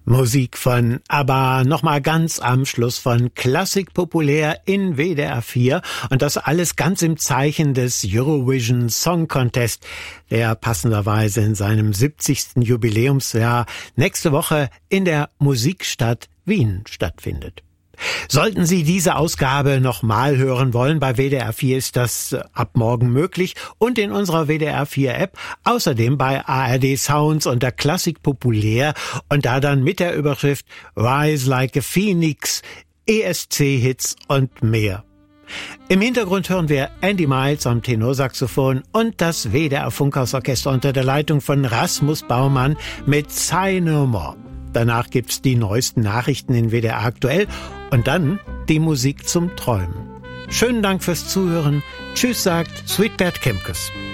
Musik von ABBA, nochmal ganz am Schluss von Klassik populär in WDR 4 und das alles ganz im Zeichen des Eurovision Song Contest, der passenderweise in seinem 70. Jubiläumsjahr nächste Woche in der Musikstadt Wien stattfindet. Sollten Sie diese Ausgabe nochmal hören wollen, bei WDR 4 ist das ab morgen möglich und in unserer WDR 4 App, außerdem bei ARD Sounds unter Klassik populär und da dann mit der Überschrift Rise Like a Phoenix, ESC-Hits und mehr. Im Hintergrund hören wir Andy Miles am Tenorsaxophon und das WDR Funkhausorchester unter der Leitung von Rasmus Baumann mit Say No More. Danach gibt's die neuesten Nachrichten in WDR aktuell und dann die Musik zum Träumen. Schönen Dank fürs Zuhören. Tschüss, sagt Sweetbert Kemkes.